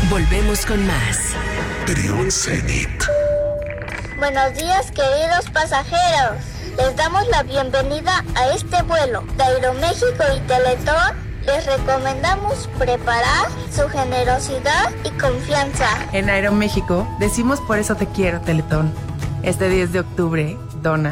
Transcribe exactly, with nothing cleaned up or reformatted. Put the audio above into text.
Volvemos con más. Triun Zenit. Buenos días, queridos pasajeros. Les damos la bienvenida a este vuelo de Aeroméxico y Teletón. Les recomendamos preparar su generosidad y confianza. En Aeroméxico decimos por eso te quiero, Teletón. Este diez de octubre, dona